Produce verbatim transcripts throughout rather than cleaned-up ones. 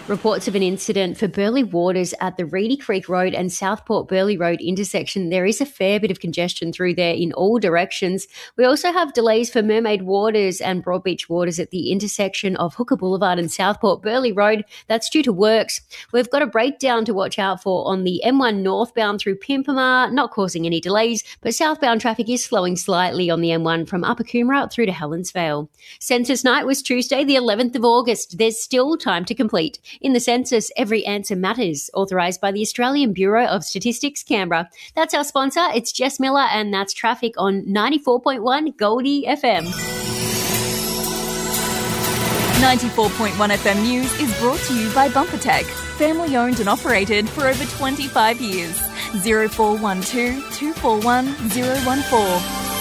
Reports of an incident for Burleigh Waters at the Reedy Creek Road and Southport Burleigh Road intersection. There is a fair bit of congestion through there in all directions. We also have delays for Mermaid Waters and Broadbeach Waters at the intersection of Hooker Boulevard and Southport Burleigh Road. That's due to works. We've got a breakdown to watch out for on the M one northbound through Pimpama, not causing any delays, but southbound traffic is slowing slightly on the M one from Upper Coomera through to Helensvale. Census night was Tuesday, the eleventh of August. There's still time to complete. In the census, every answer matters, authorised by the Australian Bureau of Statistics, Canberra. That's our sponsor. It's Jess Miller, and that's traffic on ninety-four point one Goldie F M. ninety-four point one F M News is brought to you by BumperTech, family owned and operated for over twenty-five years. zero four one two, two four one, zero one four.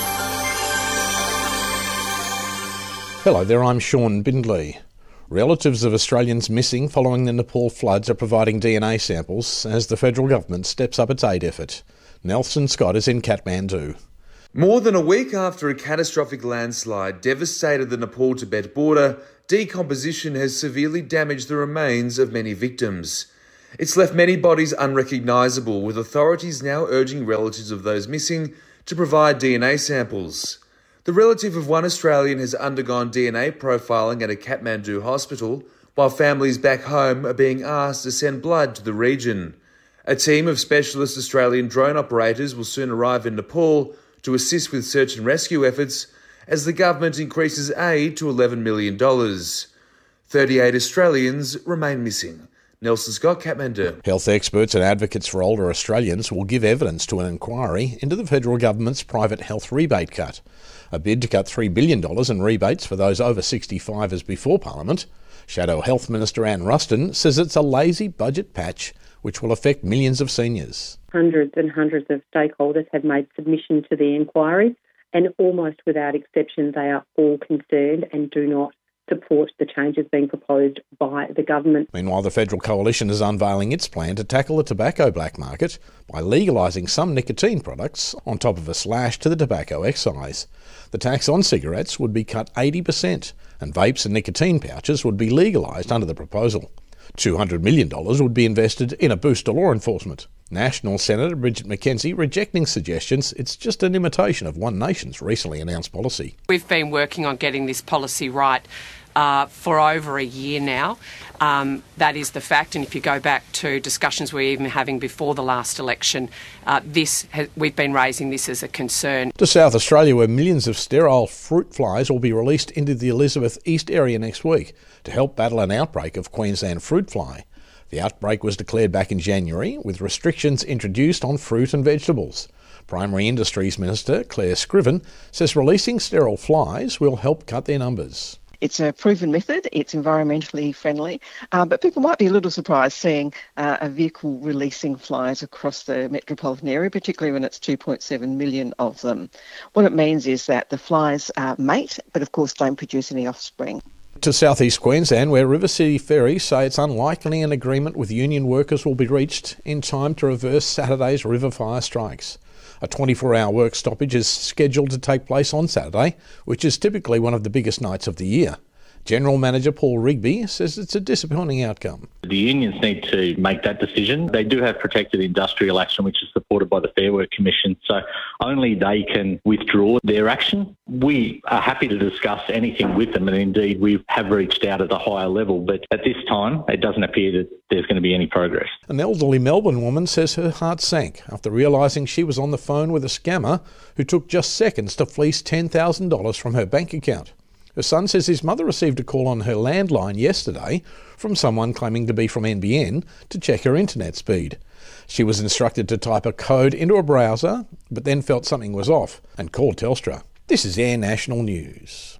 Hello there, I'm Sean Bindley. Relatives of Australians missing following the Nepal floods are providing D N A samples as the federal government steps up its aid effort. Nelson Scott is in Kathmandu. More than a week after a catastrophic landslide devastated the Nepal-Tibet border, decomposition has severely damaged the remains of many victims. It's left many bodies unrecognisable, with authorities now urging relatives of those missing to provide D N A samples. The relative of one Australian has undergone D N A profiling at a Kathmandu hospital, while families back home are being asked to send blood to the region. A team of specialist Australian drone operators will soon arrive in Nepal to assist with search and rescue efforts as the government increases aid to eleven million dollars. thirty-eight Australians remain missing. Nelson Scott, Kathmandu. Health experts and advocates for older Australians will give evidence to an inquiry into the federal government's private health rebate cut. A bid to cut three billion dollars in rebates for those over sixty-five is before Parliament. Shadow Health Minister Anne Ruston says it's a lazy budget patch which will affect millions of seniors. Hundreds and hundreds of stakeholders have made submission to the inquiry, and almost without exception they are all concerned and do not support the changes being proposed by the government. Meanwhile, the Federal Coalition is unveiling its plan to tackle the tobacco black market by legalising some nicotine products on top of a slash to the tobacco excise. The tax on cigarettes would be cut eighty percent, and vapes and nicotine pouches would be legalised under the proposal. two hundred million dollars would be invested in a boost to law enforcement. National Senator Bridget McKenzie rejecting suggestions it's just an imitation of One Nation's recently announced policy. We've been working on getting this policy right uh, for over a year now. Um, that is the fact, and if you go back to discussions we were even having before the last election, uh, this ha- we've been raising this as a concern. To South Australia, where millions of sterile fruit flies will be released into the Elizabeth East area next week to help battle an outbreak of Queensland fruit fly. The outbreak was declared back in January, with restrictions introduced on fruit and vegetables. Primary Industries Minister Claire Scriven says releasing sterile flies will help cut their numbers. It's a proven method, it's environmentally friendly, uh, but people might be a little surprised seeing uh, a vehicle releasing flies across the metropolitan area, particularly when it's two point seven million of them. What it means is that the flies uh, mate, but of course don't produce any offspring. To southeast Queensland, where River City Ferries say it's unlikely an agreement with union workers will be reached in time to reverse Saturday's river fire strikes. A twenty-four hour work stoppage is scheduled to take place on Saturday, which is typically one of the biggest nights of the year. General Manager Paul Rigby says it's a disappointing outcome. The unions need to make that decision. They do have protected industrial action, which is supported by the Fair Work Commission, so only they can withdraw their action. We are happy to discuss anything with them, and indeed we have reached out at a higher level, but at this time it doesn't appear that there's going to be any progress. An elderly Melbourne woman says her heart sank after realising she was on the phone with a scammer who took just seconds to fleece ten thousand dollars from her bank account. Her son says his mother received a call on her landline yesterday from someone claiming to be from N B N to check her internet speed. She was instructed to type a code into a browser, but then felt something was off and called Telstra. This is Air National News.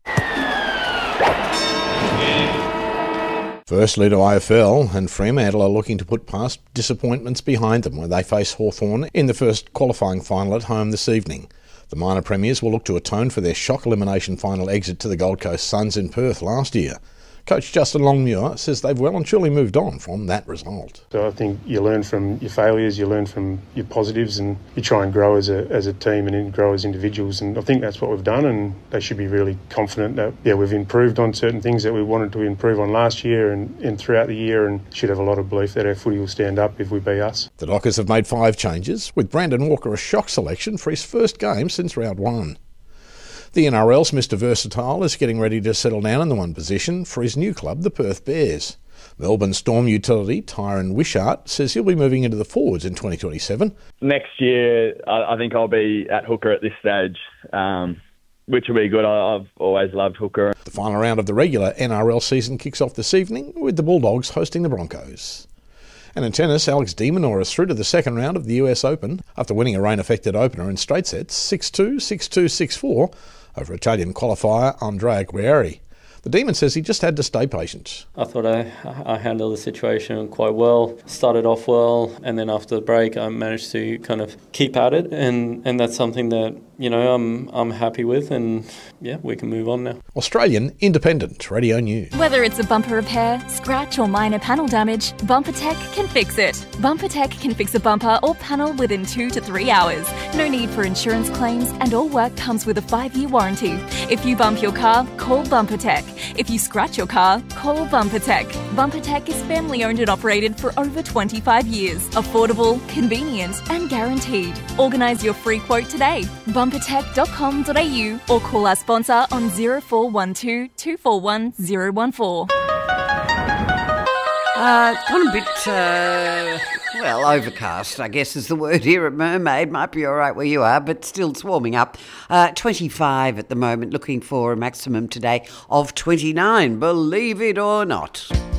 Firstly to A F L, and Fremantle are looking to put past disappointments behind them when they face Hawthorn in the first qualifying final at home this evening. The minor premiers will look to atone for their shock elimination final exit to the Gold Coast Suns in Perth last year. Coach Justin Longmuir says they've well and truly moved on from that result. So I think you learn from your failures, you learn from your positives, and you try and grow as a as a team and grow as individuals. And I think that's what we've done, and they should be really confident that yeah we've improved on certain things that we wanted to improve on last year and, and throughout the year, and should have a lot of belief that our footy will stand up if we beat us. The Dockers have made five changes, with Brandon Walker a shock selection for his first game since round one. The N R L's Mister Versatile is getting ready to settle down in the one position for his new club, the Perth Bears. Melbourne Storm utility Tyron Wishart says he'll be moving into the forwards in twenty twenty-seven. Next year, I, I think I'll be at hooker at this stage, um, which will be good. I, I've always loved hooker. The final round of the regular N R L season kicks off this evening with the Bulldogs hosting the Broncos. And in tennis, Alex de Minaur is through to the second round of the U S Open after winning a rain-affected opener in straight sets six two, six two, six four over Italian qualifier Andrea Guerrieri. The Demon says he just had to stay patient. I thought I, I handled the situation quite well, started off well, and then after the break I managed to kind of keep at it, and, and that's something that, you know, I'm I'm happy with, and yeah, we can move on now. Australian Independent Radio News. Whether it's a bumper repair, scratch or minor panel damage, BumperTech can fix it. BumperTech can fix a bumper or panel within two to three hours. No need for insurance claims, and all work comes with a five-year warranty. If you bump your car, call BumperTech. If you scratch your car, call BumperTech. BumperTech is family owned and operated for over twenty-five years. Affordable, convenient and guaranteed. Organise your free quote today. bumpertech dot com dot a u or call our sponsor on zero four one two, two four one zero one four. Uh, it's gone a bit, uh, well, overcast, I guess is the word here at Mermaid. Might be all right where you are, but still swarming up. Uh, twenty-five at the moment, looking for a maximum today of twenty-nine, believe it or not.